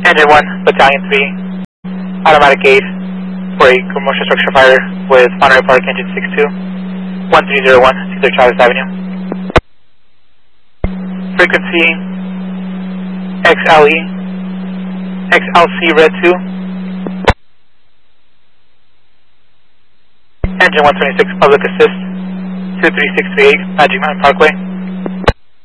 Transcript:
Engine 1, Battalion 3, automatic gate for a commercial structure fire with Monterey Park Engine 62, 1301, 23 Chavez Avenue. Frequency XLE, XLC Red 2. Engine 126, Public Assist, 23638, Magic Mountain Parkway.